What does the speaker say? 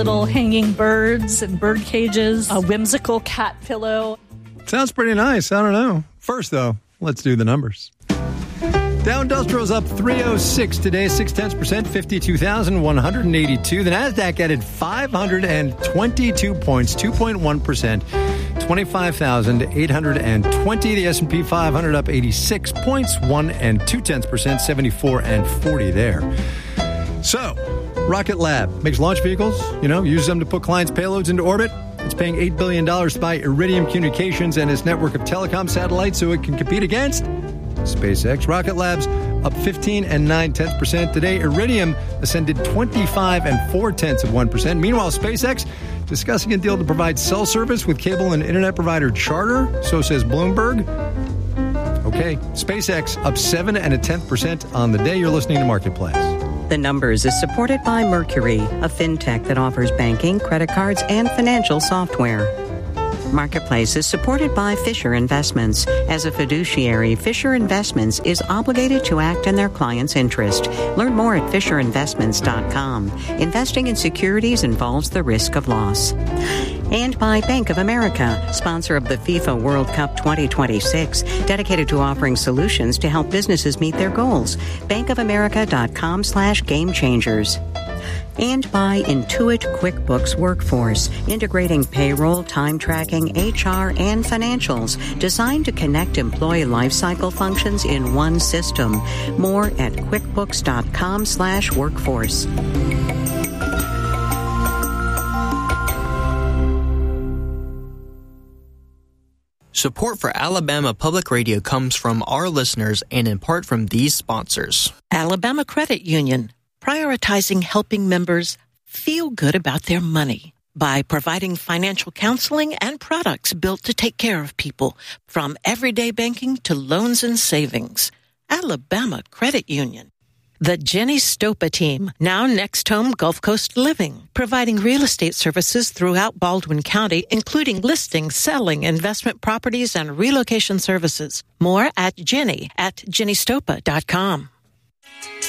Little hanging birds and bird cages, a whimsical cat pillow. Sounds pretty nice. I don't know. First, though, let's do the numbers. Dow Industrial's up 306 today, 0.6%, 52,182. The Nasdaq added 522 points, 2.1%, 25,820. The S&P 500 up 86 points, 1.2%, 74 and 40 there. So, Rocket Lab makes launch vehicles, uses them to put clients' payloads into orbit. It's paying $8 billion to buy Iridium Communications and its network of telecom satellites so it can compete against SpaceX. Rocket Lab's up 15.9% today. Iridium ascended 25.4%. Meanwhile, SpaceX discussing a deal to provide cell service with cable and internet provider Charter. So says Bloomberg. Okay, SpaceX up 7.1% on the day. You're listening to Marketplace. The Numbers is supported by Mercury, a fintech that offers banking, credit cards, and financial software. Marketplace is supported by Fisher Investments. As a fiduciary, Fisher Investments is obligated to act in their client's interest. Learn more at FisherInvestments.com. Investing in securities involves the risk of loss. And by Bank of America, sponsor of the FIFA World Cup 2026, dedicated to offering solutions to help businesses meet their goals. bankofamerica.com/gamechangers. And by Intuit QuickBooks Workforce, integrating payroll, time tracking, HR, and financials, designed to connect employee lifecycle functions in one system. More at quickbooks.com/workforce. Support for Alabama Public Radio comes from our listeners and in part from these sponsors. Alabama Credit Union, prioritizing helping members feel good about their money by providing financial counseling and products built to take care of people, from everyday banking to loans and savings. Alabama Credit Union. The Jenny Stopa team, now Next Home Gulf Coast Living, providing real estate services throughout Baldwin County, including listing, selling, investment properties, and relocation services. More at jennystopa.com.